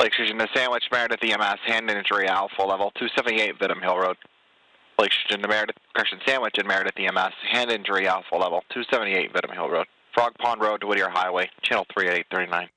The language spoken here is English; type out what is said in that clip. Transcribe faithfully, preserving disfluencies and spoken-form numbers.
Lake Sturgeon to Sandwich, Meredith E M S, hand injury, Alpha level, two seventy-eight, Vidham Hill Road. Lake Sturgeon to Meredith, correction, Sandwich and Meredith E M S, hand injury, Alpha level, two seventy-eight, Vidham Hill Road. Frog Pond Road to Whittier Highway, channel three eight thirty-nine.